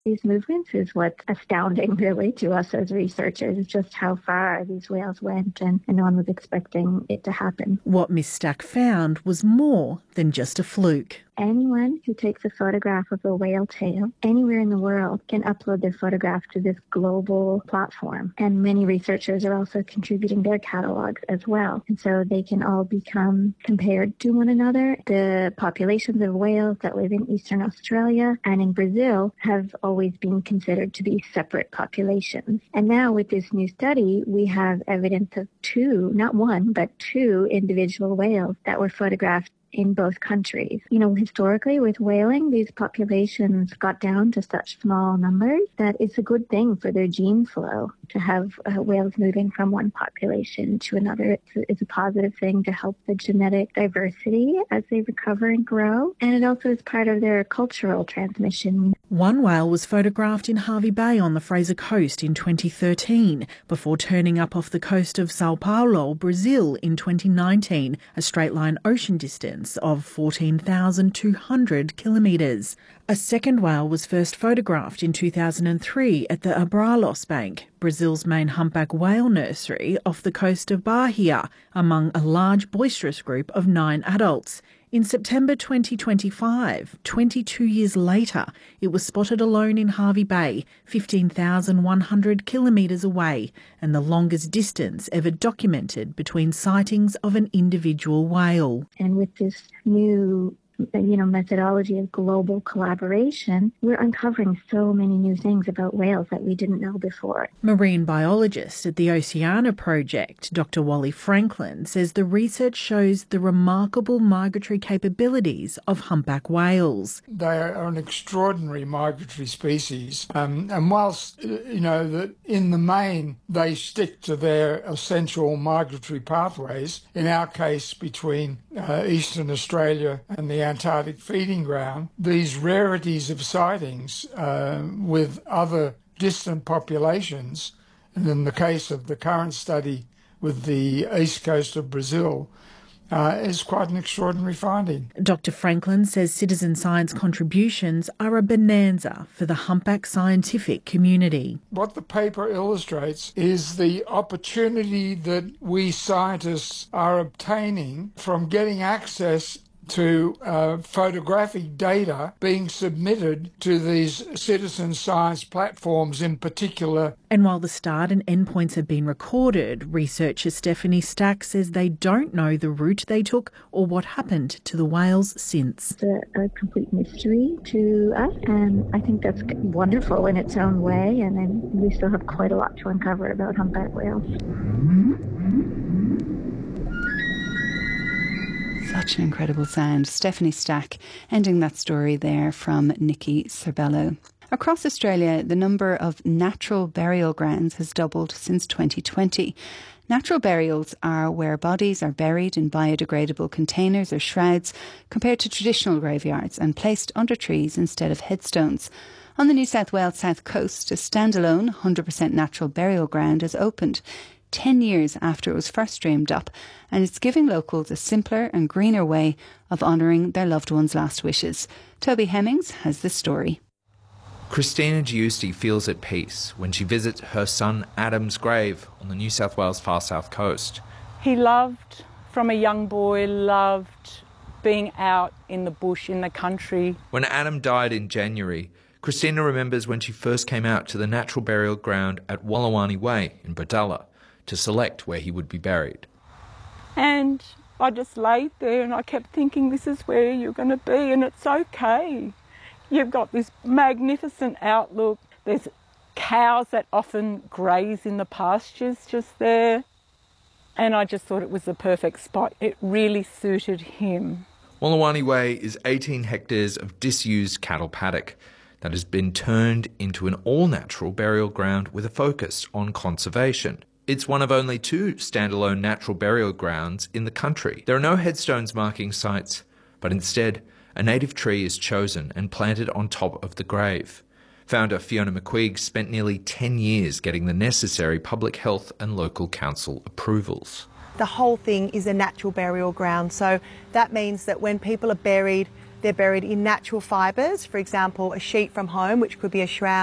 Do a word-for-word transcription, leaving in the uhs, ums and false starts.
These movements is what's astounding, really, to us as researchers, just how far these whales went, and, and no one was expecting it to happen. What Miss Stack found was more than just a fluke. Anyone who takes a photograph of a whale tail anywhere in the world can upload their photograph to this global platform. And many researchers are also contributing their catalogs as well. And so they can all become compared to one another. The populations of whales that live in Eastern Australia and in Brazil have always been considered to be separate populations. And now with this new study, we have evidence of two, not one, but two individual whales that were photographed in both countries. You know, historically with whaling, these populations got down to such small numbers that it's a good thing for their gene flow to have uh, whales moving from one population to another. It's a, it's a positive thing to help the genetic diversity as they recover and grow. And it also is part of their cultural transmission. One whale was photographed in Hervey Bay on the Fraser Coast in twenty thirteen, before turning up off the coast of Sao Paulo, Brazil in twenty nineteen, a straight-line ocean distance of fourteen thousand two hundred kilometres. A second whale was first photographed in two thousand three at the Abralos Bank, Brazil's main humpback whale nursery off the coast of Bahia, among a large boisterous group of nine adults. In September twenty twenty-five, twenty-two years later, it was spotted alone in Hervey Bay, fifteen thousand one hundred kilometres away, and the longest distance ever documented between sightings of an individual whale. And with this new you know, methodology of global collaboration, we're uncovering so many new things about whales that we didn't know before. Marine biologist at the Oceana Project, Doctor Wally Franklin, says the research shows the remarkable migratory capabilities of humpback whales. They are an extraordinary migratory species, um, and whilst, you know, that in the main they stick to their essential migratory pathways, in our case between uh, Eastern Australia and the Antarctic feeding ground, these rarities of sightings uh, with other distant populations, and in the case of the current study with the east coast of Brazil, uh, is quite an extraordinary finding. Doctor Franklin says citizen science contributions are a bonanza for the humpback scientific community. What the paper illustrates is the opportunity that we scientists are obtaining from getting access to uh, photographic data being submitted to these citizen science platforms in particular. And while the start and end points have been recorded, researcher Stephanie Stack says they don't know the route they took or what happened to the whales since. It's a, a complete mystery to us, and I think that's wonderful in its own way, and then we still have quite a lot to uncover about humpback whales. Such an incredible sound. Stephanie Stack ending that story there from Nikki Cerbello. Across Australia, the number of natural burial grounds has doubled since twenty twenty. Natural burials are where bodies are buried in biodegradable containers or shrouds compared to traditional graveyards and placed under trees instead of headstones. On the New South Wales South Coast, a standalone one hundred percent natural burial ground has opened ten years after it was first dreamed up, and it's giving locals a simpler and greener way of honouring their loved ones' last wishes. Toby Hemmings has the story. Christina Giusti feels at peace when she visits her son Adam's grave on the New South Wales far south coast. He loved, from a young boy, loved being out in the bush, in the country. When Adam died in January, Christina remembers when she first came out to the natural burial ground at Wallawani Way in Berdalla to select where he would be buried. And I just laid there and I kept thinking, this is where you're going to be, and it's okay. You've got this magnificent outlook. There's cows that often graze in the pastures just there. And I just thought it was the perfect spot. It really suited him. Wallawani Way is eighteen hectares of disused cattle paddock that has been turned into an all-natural burial ground with a focus on conservation. It's one of only two standalone natural burial grounds in the country. There are no headstones marking sites, but instead a native tree is chosen and planted on top of the grave. Founder Fiona McQuigg spent nearly ten years getting the necessary public health and local council approvals. The whole thing is a natural burial ground, so that means that when people are buried, They're buried in natural fibres, for example, a sheet from home, which could be a shroud